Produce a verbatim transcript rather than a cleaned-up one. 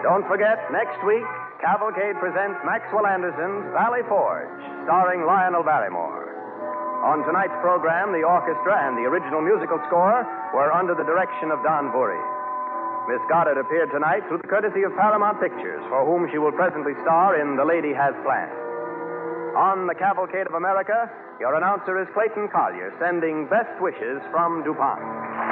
Don't forget, next week, Cavalcade presents Maxwell Anderson's Valley Forge, starring Lionel Barrymore. On tonight's program, the orchestra and the original musical score were under the direction of Don Voorhees. Miss Goddard appeared tonight through the courtesy of Paramount Pictures, for whom she will presently star in The Lady Has Plans. On the Cavalcade of America, your announcer is Clayton Collier, sending best wishes from DuPont.